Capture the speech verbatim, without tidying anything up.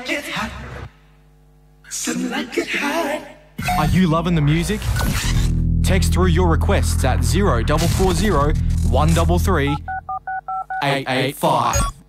get hot. Something like it hot. Are you loving the music? Text through your requests at zero four four zero one three three eight eight five.